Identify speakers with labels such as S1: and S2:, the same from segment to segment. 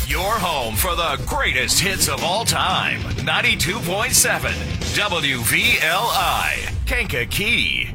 S1: Your home for the greatest hits of all time. 92.7 WVLI, Kankakee.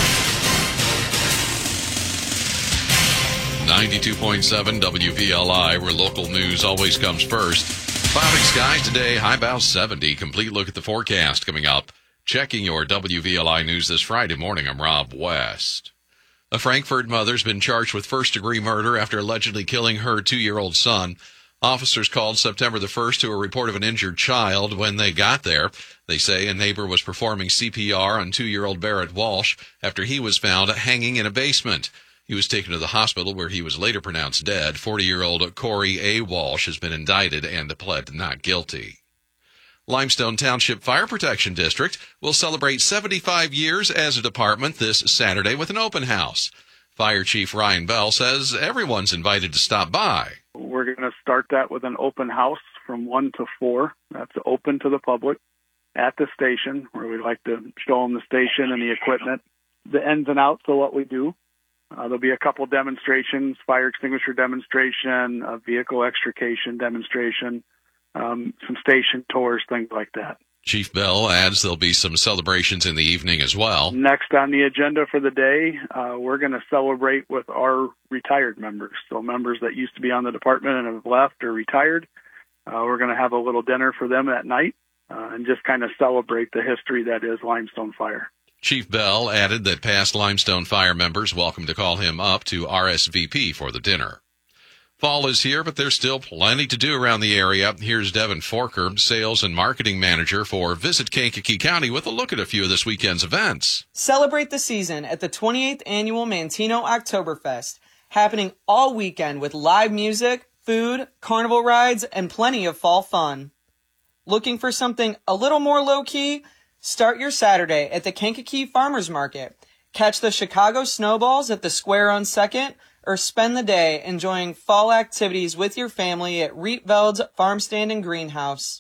S2: 92.7 WVLI, where local news always comes first. Cloudy skies today, high about 70. Complete look at the forecast coming up. Checking your WVLI news this Friday morning, I'm Rob West. A Frankfort mother's been charged with first-degree murder after allegedly killing her 2-year-old son. Officers called September the 1st to a report of an injured child. When they got there, they say a neighbor was performing CPR on 2-year-old Barrett Walsh after he was found hanging in a basement. He was taken to the hospital where he was later pronounced dead. 40-year-old Corey A. Walsh has been indicted and pled not guilty. Limestone Township Fire Protection District will celebrate 75 years as a department this Saturday with an open house. Fire Chief Ryan Bell says everyone's invited to stop by.
S3: We're going to start that with an open house from 1 to 4. That's open to the public at the station, where we like to show them the station and the equipment, the ins and outs of what we do. There'll be a couple demonstrations, fire extinguisher demonstration, a vehicle extrication demonstration, some station tours, things like that.
S2: Chief Bell adds there'll be some celebrations in the evening as well.
S3: Next on the agenda for the day, we're going to celebrate with our retired members. So members that used to be on the department and have left or retired, we're going to have a little dinner for them at night and just kind of celebrate the history that is Limestone Fire.
S2: Chief Bell added that past Limestone Fire members welcome to call him up to RSVP for the dinner. Fall is here, but there's still plenty to do around the area. Here's Devin Forker, Sales and Marketing Manager for Visit Kankakee County, with a look at a few of this weekend's events.
S4: Celebrate the season at the 28th Annual Mantino Oktoberfest, happening all weekend with live music, food, carnival rides, and plenty of fall fun. Looking for something a little more low-key? Start your Saturday at the Kankakee Farmers Market. Catch the Chicago Snowballs at the Square on 2nd, or spend the day enjoying fall activities with your family at Rietveld's Farm Stand and Greenhouse.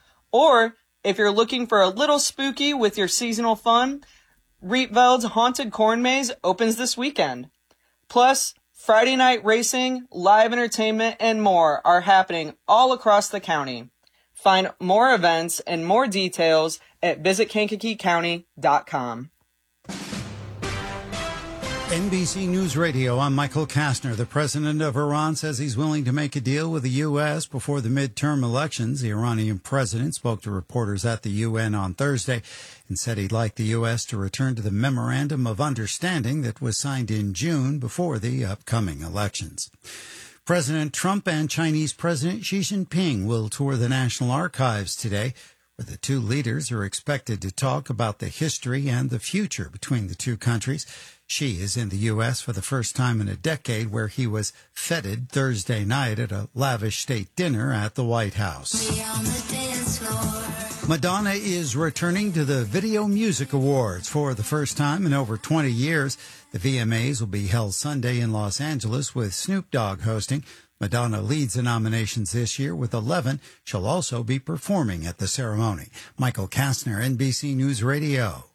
S4: Or, if you're looking for a little spooky with your seasonal fun, Rietveld's Haunted Corn Maze opens this weekend. Plus, Friday night racing, live entertainment, and more are happening all across the county. Find more events and more details at visitkankakeecounty.com.
S5: NBC News Radio, I'm Michael Kastner. The president of Iran says he's willing to make a deal with the U.S. before the midterm elections. The Iranian president spoke to reporters at the UN on Thursday and said he'd like the U.S. to return to the Memorandum of Understanding that was signed in June before the upcoming elections. President Trump and Chinese President Xi Jinping will tour the National Archives today, where the two leaders are expected to talk about the history and the future between the two countries. Xi is in the U.S. for the first time in a decade, where he was feted Thursday night at a lavish state dinner at the White House. Madonna is returning to the Video Music Awards for the first time in over 20 years. The VMAs will be held Sunday in Los Angeles with Snoop Dogg hosting. Madonna leads the nominations this year with 11. She'll also be performing at the ceremony. Michael Kastner, NBC News Radio.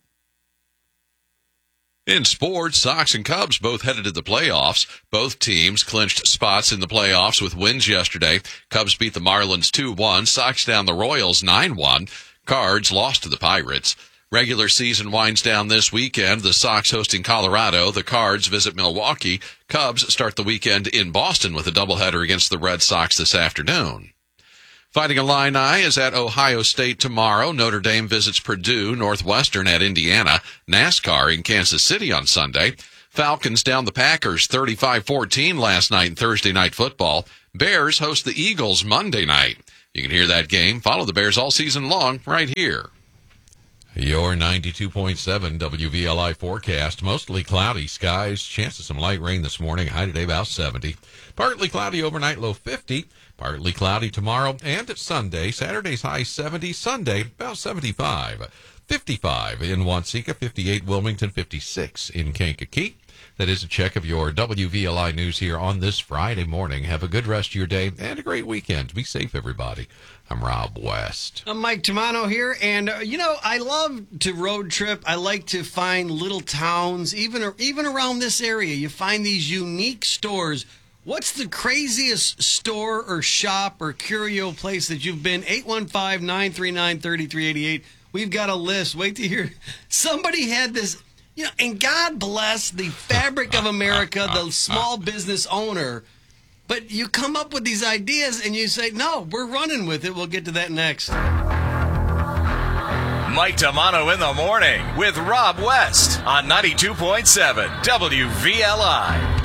S2: In sports, Sox and Cubs both headed to the playoffs. Both teams clinched spots in the playoffs with wins yesterday. Cubs beat the Marlins 2-1. Sox down the Royals 9-1. Cards lost to the Pirates. Regular season winds down this weekend. The Sox hosting Colorado. The Cards visit Milwaukee. Cubs start the weekend in Boston with a doubleheader against the Red Sox this afternoon. Fighting Illini is at Ohio State tomorrow. Notre Dame visits Purdue, Northwestern at Indiana, NASCAR in Kansas City on Sunday. Falcons down the Packers 35-14 last night in Thursday Night Football. Bears host the Eagles Monday night. You can hear that game. Follow the Bears all season long right here. Your 92.7 WVLI forecast. Mostly cloudy skies. Chance of some light rain this morning. High today about 70. Partly cloudy overnight, low 50. Partly cloudy tomorrow and Sunday. Saturday's high 70. Sunday about 75. 55 in Wanseka. 58 Wilmington. 56 in Kankakee. That is a check of your WVLI news here on this Friday morning. Have a good rest of your day and a great weekend. Be safe, everybody. I'm Rob West.
S6: I'm Mike Tamano here, and I love to road trip. I like to find little towns, even around this area. You find these unique stores What's the craziest store or shop or curio place that you've been? 815-939-3388. We've got a list. Wait to hear. Somebody had this, and God bless the fabric of America, the small business owner. But you come up with these ideas and you say, no, we're running with it. We'll get to that next.
S1: Mike Tamano in the morning with Rob West on 92.7 WVLI.